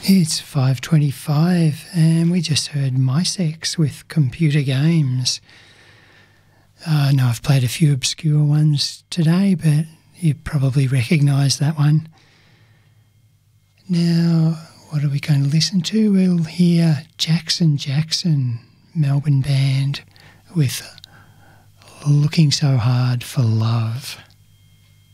It's 5:25 and we just heard My Sex with Computer Games. Now I've played a few obscure ones today, but you probably recognise that one. Now, what are we going to listen to? We'll hear Jackson Jackson, Melbourne band, with Looking So Hard for Love.